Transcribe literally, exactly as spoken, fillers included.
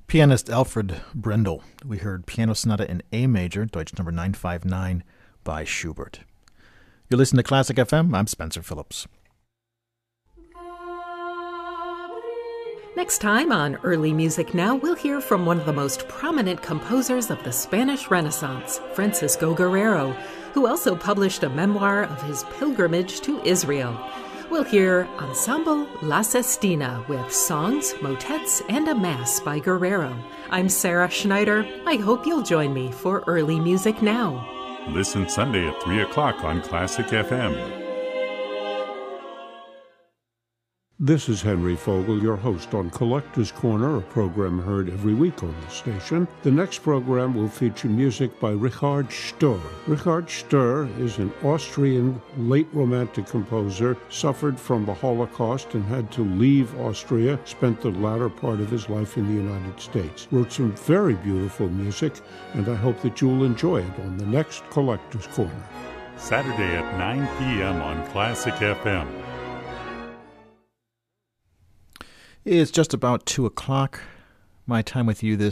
Pianist Alfred Brendel. We heard Piano Sonata in A major, Deutsch number nine five nine by Schubert. You listen to Classic F M. I'm Spencer Phillips. Next time on Early Music Now, we'll hear from one of the most prominent composers of the Spanish Renaissance, Francisco Guerrero, who also published a memoir of his pilgrimage to Israel. We'll hear Ensemble La Sestina with songs, motets, and a mass by Guerrero. I'm Sarah Schneider. I hope you'll join me for Early Music Now. Listen Sunday at three o'clock on Classic F M. This is Henry Fogel, your host on Collector's Corner, a program heard every week on the station. The next program will feature music by Richard Sturr. Richard Sturr is an Austrian late Romantic composer, suffered from the Holocaust and had to leave Austria, spent the latter part of his life in the United States. Wrote some very beautiful music, and I hope that you'll enjoy it on the next Collector's Corner. Saturday at nine p.m. on Classic F M. It's just about two o'clock. My time with you this